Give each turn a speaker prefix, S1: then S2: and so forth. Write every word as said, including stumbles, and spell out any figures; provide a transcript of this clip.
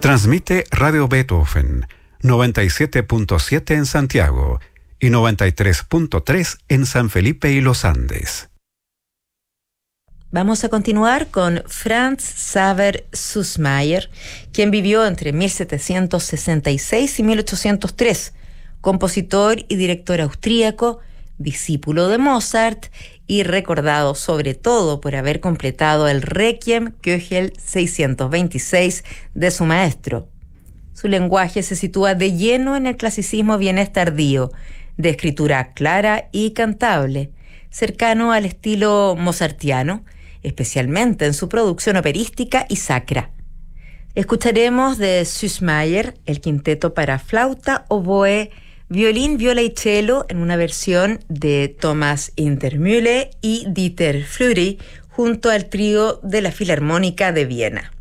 S1: Transmite Radio Beethoven, noventa y siete punto siete en Santiago y noventa y tres punto tres en San Felipe y Los Andes.
S2: Vamos a continuar con Franz Xaver Süssmayr, quien vivió entre mil setecientos sesenta y seis y mil ochocientos tres, compositor y director austríaco, discípulo de Mozart y recordado sobre todo por haber completado el Requiem Köchel seiscientos veintiséis de su maestro. Su lenguaje se sitúa de lleno en el clasicismo vienés tardío, de escritura clara y cantable, cercano al estilo mozartiano, especialmente en su producción operística y sacra. Escucharemos de Süssmayr el quinteto para flauta, oboe, violín, viola y cello en una versión de Thomas Intermühle y Dieter Fleury junto al trío de la Filarmónica de Viena.